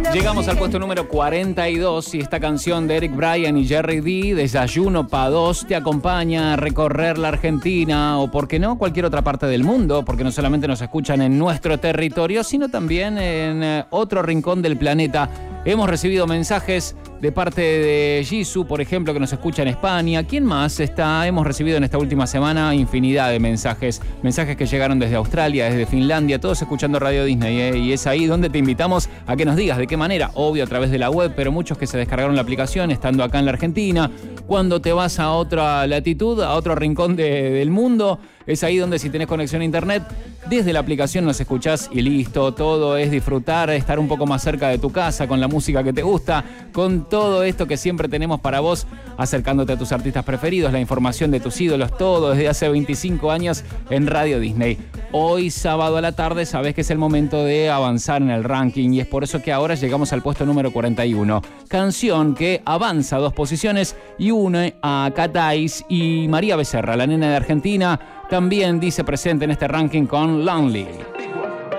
Llegamos al puesto número 42 y esta canción de Eric Bryan y Jerry D, Desayuno pa' dos, te acompaña a recorrer la Argentina o, por qué no, cualquier otra parte del mundo, porque no solamente nos escuchan en nuestro territorio, sino también en otro rincón del planeta. Hemos recibido mensajes de parte de Jisoo, por ejemplo, que nos escucha en España. ¿Quién más está? Hemos recibido en esta última semana infinidad de mensajes. Mensajes que llegaron desde Australia, desde Finlandia, todos escuchando Radio Disney, Y es ahí donde te invitamos a que nos digas de qué manera. Obvio, a través de la web, pero muchos que se descargaron la aplicación estando acá en la Argentina. Cuando te vas a otra latitud, a otro rincón del mundo, es ahí donde, si tenés conexión a internet, desde la aplicación nos escuchás y listo. Todo es disfrutar, estar un poco más cerca de tu casa, con la música que te gusta, con todo esto que siempre tenemos para vos, acercándote a tus artistas preferidos, la información de tus ídolos, todo desde hace 25 años en Radio Disney. Hoy, sábado a la tarde, sabés que es el momento de avanzar en el ranking y es por eso que ahora llegamos al puesto número 41. Canción que avanza 2 posiciones y une a Catais y María Becerra, la nena de Argentina, también dice presente en este ranking con Lonely.